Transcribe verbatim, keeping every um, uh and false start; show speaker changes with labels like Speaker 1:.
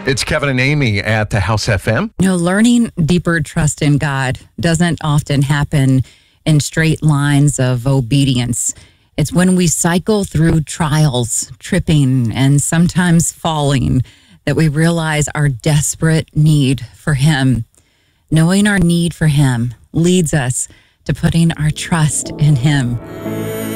Speaker 1: It's Kevin and Amy at the House F M.
Speaker 2: You know, learning deeper trust in God doesn't often happen in straight lines of obedience. It's when we cycle through trials, tripping, and sometimes falling, that we realize our desperate need for Him. Knowing our need for Him leads us to putting our trust in Him.